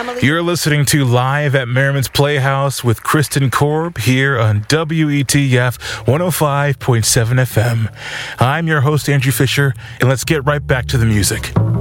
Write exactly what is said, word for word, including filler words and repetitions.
Emily. You're listening to Live at Merriman's Playhouse with Kristen Korb here on W E T F one oh five point seven F M. I'm your host, Andrew Fisher, and let's get right back to the music.